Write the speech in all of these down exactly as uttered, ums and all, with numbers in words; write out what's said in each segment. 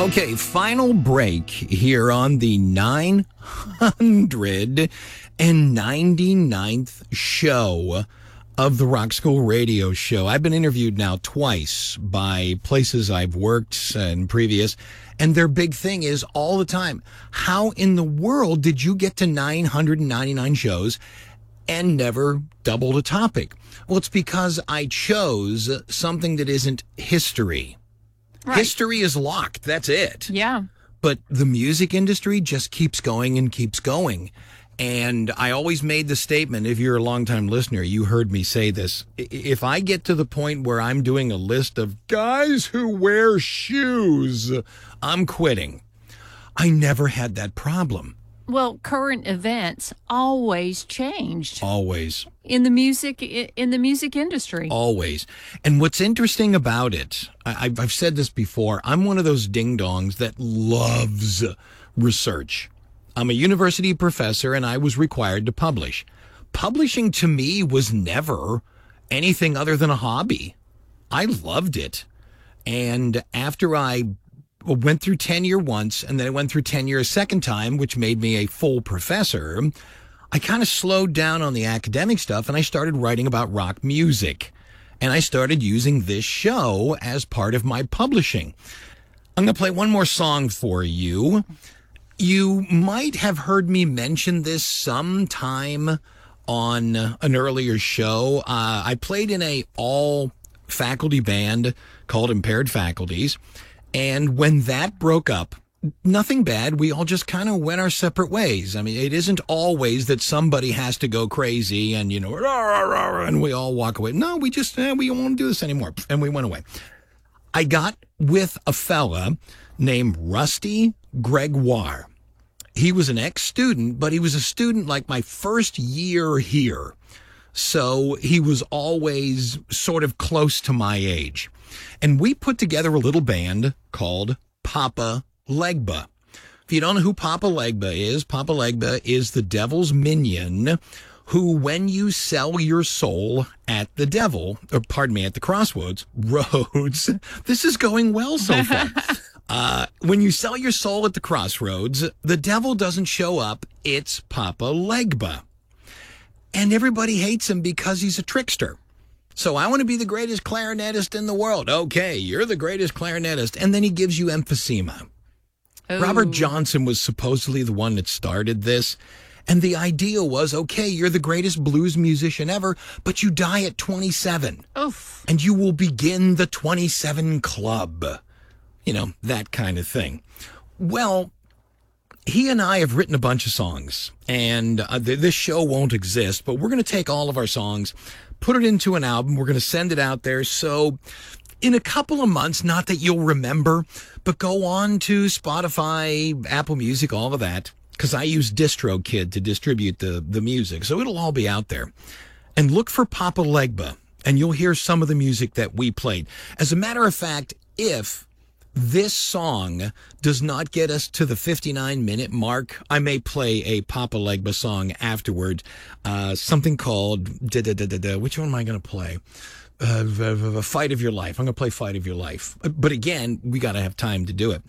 Okay, final break here on the nine hundred ninety-ninth show of the Rock School Radio Show. I've been interviewed now twice by places I've worked and previous, and their big thing is all the time, how in the world did you get to nine hundred ninety-nine shows and never doubled a topic? Well, it's because I chose something that isn't history. Right. History is locked. That's it. Yeah. But the music industry just keeps going and keeps going. And I always made the statement, if you're a longtime listener, you heard me say this. If I get to the point where I'm doing a list of guys who wear shoes, I'm quitting. I never had that problem. Well, current events always changed. Always. In the music in the music industry. Always. And what's interesting about it, I, I've said this before, I'm one of those ding-dongs that loves research. I'm a university professor, and I was required to publish. Publishing to me was never anything other than a hobby. I loved it. And after I went through tenure once, and then I went through tenure a second time, which made me a full professor, I kind of slowed down on the academic stuff, and I started writing about rock music. And I started using this show as part of my publishing. I'm going to play one more song for you. You might have heard me mention this sometime on an earlier show. Uh, I played in a all-faculty band called Impaired Faculties. And when that broke up, nothing bad. We all just kind of went our separate ways. I mean, it isn't always that somebody has to go crazy and, you know, rah, rah, rah, and we all walk away. No, we just, eh, we don't want to do this anymore. And we went away. I got with a fella named Rusty Gregoire. He was an ex-student, but he was a student like my first year here. So he was always sort of close to my age. And we put together a little band called Papa Legba. If you don't know who Papa Legba is, Papa Legba is the devil's minion who, when you sell your soul at the devil, or pardon me, at the crossroads, roads, this is going well so far. Uh, when you sell your soul at the crossroads, the devil doesn't show up. It's Papa Legba. And everybody hates him because he's a trickster. So I want to be the greatest clarinetist in the world. Okay, you're the greatest clarinetist. And then he gives you emphysema. Ooh. Robert Johnson was supposedly the one that started this. And the idea was, okay, you're the greatest blues musician ever, but you die at twenty-seven. Oof. And you will begin the twenty-seven Club. You know, that kind of thing. Well, he and I have written a bunch of songs, and uh, th- this show won't exist, but we're going to take all of our songs, put it into an album. We're going to send it out there. So in a couple of months, not that you'll remember, but go on to Spotify, Apple Music, all of that, because I use DistroKid to distribute the, the music. So it'll all be out there. And look for Papa Legba, and you'll hear some of the music that we played. As a matter of fact, if this song does not get us to the fifty-nine minute mark, I may play a Papa Legba song afterward. Uh, something called, da, da, da, da, da. Which one am I going to play? Uh, Fight of Your Life. I'm going to play Fight of Your Life. But again, we got to have time to do it.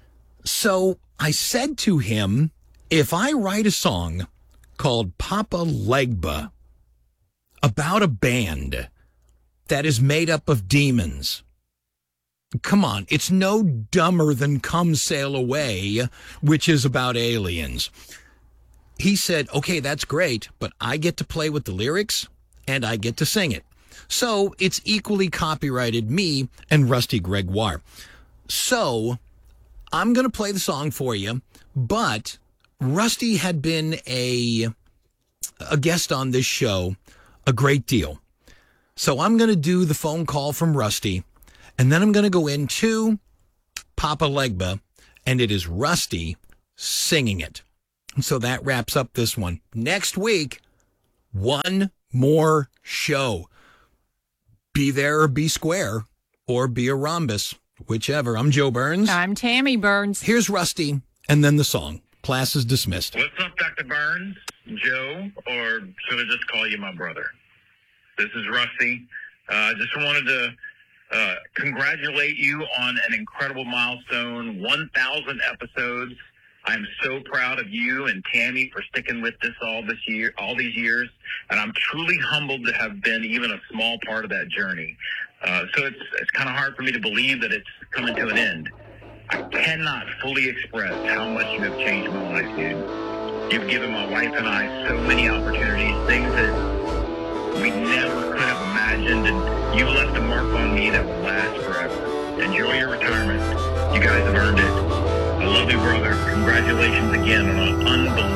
So I said to him, if I write a song called Papa Legba about a band that is made up of demons, come on, it's no dumber than Come Sail Away, which is about aliens. He said, okay, that's great, but I get to play with the lyrics and I get to sing it. So it's equally copyrighted me and Rusty Gregoire. So I'm going to play the song for you, but Rusty had been a, a guest on this show a great deal. So I'm going to do the phone call from Rusty. And then I'm going to go into Papa Legba, and it is Rusty singing it. And so that wraps up this one. Next week, one more show. Be there or be square, or be a rhombus, whichever. I'm Joe Burns. I'm Tammy Burns. Here's Rusty, and then the song. Class is dismissed. What's up, Doctor Burns? Joe, or should I just call you my brother? This is Rusty. I uh, just wanted to uh, congratulate you on an incredible milestone, one thousand episodes. I'm so proud of you and Tammy for sticking with this all this year, all these years, and I'm truly humbled to have been even a small part of that journey. Uh, so it's it's kind of hard for me to believe that it's coming to an end. I cannot fully express how much you have changed my life, dude. You've given my wife and I so many opportunities, things that we never could have imagined, and you left a mark on me that will last forever. Enjoy your retirement. You guys have earned it. I love you, brother. Congratulations again on an unbelievable